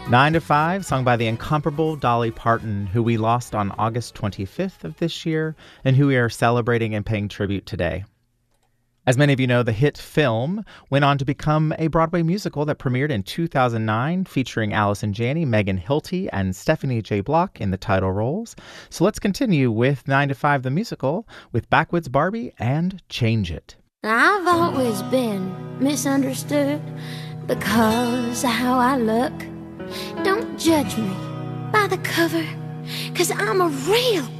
9 to 5, sung by the incomparable Dolly Parton, who we lost on August 25th of this year, and who we are celebrating and paying tribute today. As many of you know, the hit film went on to become a Broadway musical that premiered in 2009, featuring Allison Janney, Megan Hilty, and Stephanie J. Block in the title roles. So let's continue with 9 to 5 the musical with Backwoods Barbie and Change It. I've always been misunderstood because of how I look. Don't judge me by the cover, 'cause I'm a real